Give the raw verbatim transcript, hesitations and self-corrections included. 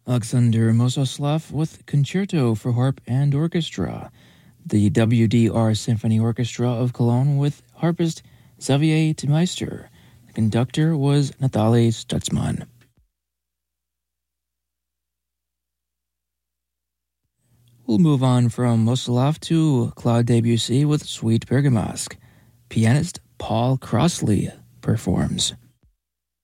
Alexander Mososlav with Concerto for Harp and Orchestra. The W D R Symphony Orchestra of Cologne with harpist Xavier Timeister. The conductor was Nathalie Stutzmann. We'll move on from Mososlav to Claude Debussy with Suite Bergamasque. Pianist Paul Crossley performs.